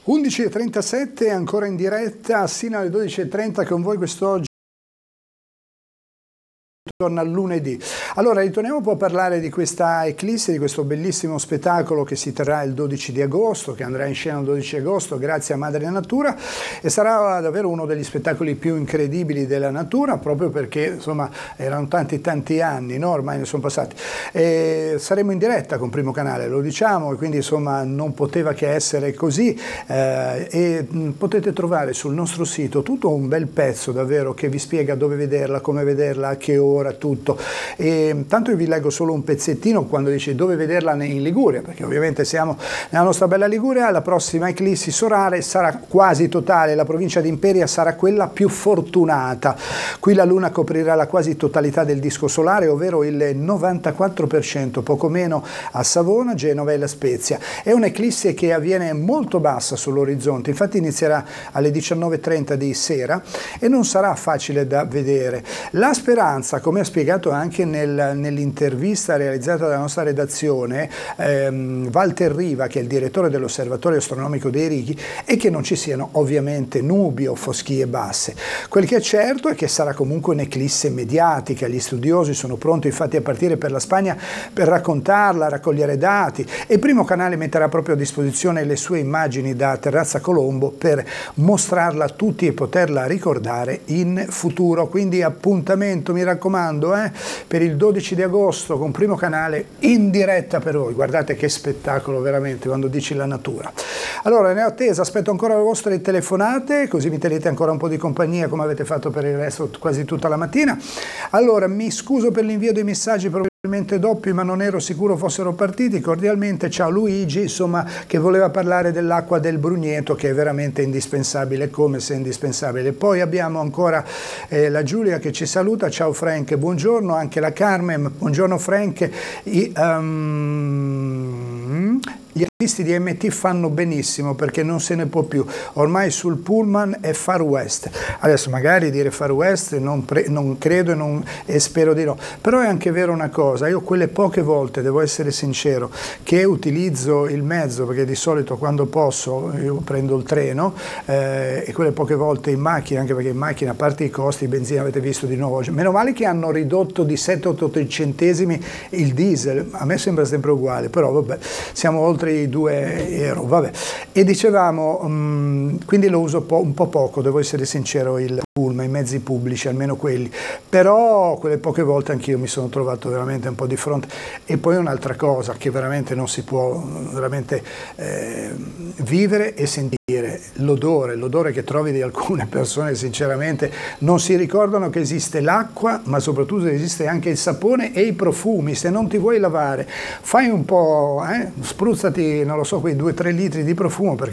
11:37 ancora in diretta sino alle 12:30 con voi quest'oggi. Torna lunedì. Allora ritorniamo un po' a parlare di questa eclissi, di questo bellissimo spettacolo che si terrà il 12 di agosto, che andrà in scena il 12 agosto grazie a Madre Natura, e sarà davvero uno degli spettacoli più incredibili della natura, proprio perché insomma erano tanti anni, no? Ormai ne sono passati. E saremo in diretta con Primo Canale, lo diciamo, e quindi insomma non poteva che essere così, e potete trovare sul nostro sito tutto un bel pezzo davvero che vi spiega dove vederla, come vederla, a che ora, tutto. E tanto io vi leggo solo un pezzettino quando dice dove vederla in Liguria, perché ovviamente siamo nella nostra bella Liguria. La prossima eclissi solare sarà quasi totale, la provincia di Imperia sarà quella più fortunata. Qui la luna coprirà la quasi totalità del disco solare, ovvero il 94%, poco meno a Savona, Genova e La Spezia. È un'eclissi che avviene molto bassa sull'orizzonte, infatti inizierà alle 19:30 di sera e non sarà facile da vedere. La speranza, come ha spiegato anche nell'intervista realizzata dalla nostra redazione, Walter Riva, che è il direttore dell'Osservatorio Astronomico dei Righi, è che non ci siano ovviamente nubi o foschie basse. Quel che è certo è che sarà comunque un'eclisse mediatica, gli studiosi sono pronti infatti a partire per la Spagna per raccontarla, raccogliere dati, e il Primo Canale metterà proprio a disposizione le sue immagini da Terrazza Colombo per mostrarla a tutti e poterla ricordare in futuro. Quindi appuntamento, mi raccomando, per il 12 di agosto con Primo Canale in diretta per voi. Guardate che spettacolo veramente quando dici la natura. Allora, ne ho attesa, aspetto ancora le vostre telefonate, così mi tenete ancora un po' di compagnia come avete fatto per il resto quasi tutta la mattina. Allora, mi scuso per l'invio dei messaggi probabilmente doppi, ma non ero sicuro fossero partiti. Cordialmente ciao Luigi, insomma, che voleva parlare dell'acqua del Brugneto, che è veramente indispensabile, come se indispensabile. Poi abbiamo ancora la Giulia che ci saluta, ciao Frank, buongiorno, anche la Carmen, buongiorno Frank. Gli artisti di MT fanno benissimo perché non se ne può più, ormai sul pullman è Far West. Adesso magari dire Far West non credo e spero di no, però è anche vero una cosa, io quelle poche volte, devo essere sincero, che utilizzo il mezzo, perché di solito quando posso io prendo il treno, e quelle poche volte in macchina, anche perché in macchina, a parte i costi, benzina avete visto di nuovo, meno male che hanno ridotto di 7-8 centesimi il diesel, a me sembra sempre uguale, però vabbè, siamo oltre i 2 euro, vabbè. E dicevamo, quindi lo uso un po' poco, devo essere sincero, il pullman, i mezzi pubblici, almeno quelli, però quelle poche volte anch'io mi sono trovato veramente un po' di fronte. E poi un'altra cosa che veramente non si può veramente vivere e sentire, l'odore che trovi di alcune persone, sinceramente non si ricordano che esiste l'acqua, ma soprattutto esiste anche il sapone e i profumi. Se non ti vuoi lavare, fai un po', spruzzati, non lo so, quei 2-3 litri di profumo, perché